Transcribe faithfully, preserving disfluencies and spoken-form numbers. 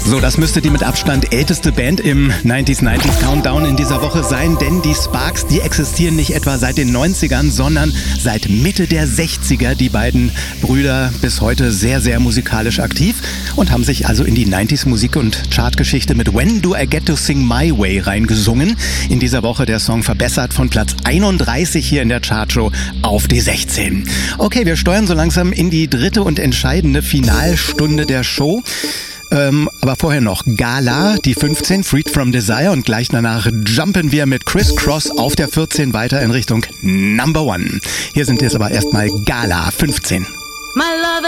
So, das müsste die mit Abstand älteste Band im neunziger neunziger Countdown in dieser Woche sein, denn die Sparks, die existieren nicht etwa seit den neunzigern, sondern seit Mitte der sechziger. Die beiden Brüder bis heute sehr, sehr musikalisch aktiv und haben sich also in die neunziger Musik- und Chartgeschichte mit When Do I Get to Sing My Way reingesungen. In dieser Woche der Song verbessert von Platz einunddreißig hier in der Chartshow auf die sechzehn. Okay, wir steuern so langsam in die dritte und entscheidende Finalstunde der Show. Ähm, aber vorher noch Gala, die fünfzehn, Freed from Desire, und gleich danach jumpen wir mit Criss Cross auf der vierzehn weiter in Richtung Number One. Hier sind jetzt aber erstmal Gala fünfzehn.